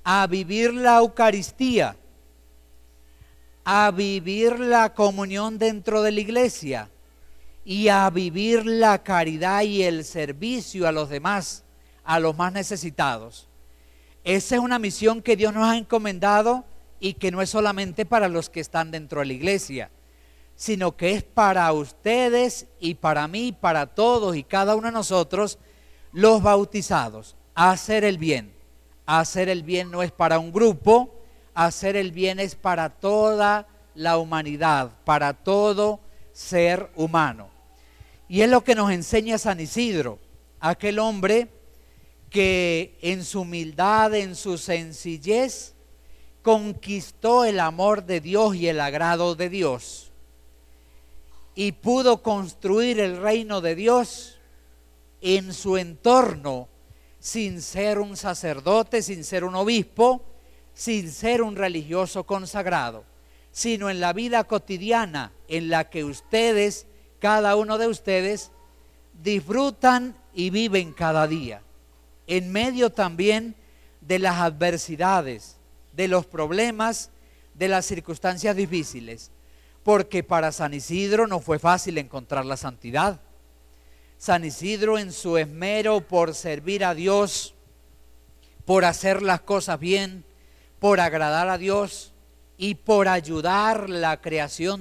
a vivir la Eucaristía, a vivir la comunión dentro de la iglesia y a vivir la caridad y el servicio a los demás, a los más necesitados. Esa es una misión que Dios nos ha encomendado y que no es solamente para los que están dentro de la iglesia, sino que es para ustedes y para mí, para todos y cada uno de nosotros, los bautizados. Hacer el bien. Hacer el bien no es para un grupo, hacer el bien es para toda la humanidad, para todo ser humano. Y es lo que nos enseña San Isidro, aquel hombre que en su humildad, en su sencillez, conquistó el amor de Dios y el agrado de Dios. Y pudo construir el reino de Dios en su entorno sin ser un sacerdote, sin ser un obispo, sin ser un religioso consagrado, sino en la vida cotidiana en la que ustedes, cada uno de ustedes, disfrutan y viven cada día, en medio también de las adversidades, de los problemas, de las circunstancias difíciles. Porque para San Isidro no fue fácil encontrar la santidad. San Isidro, en su esmero por servir a Dios, por hacer las cosas bien, por agradar a Dios y por ayudar la creación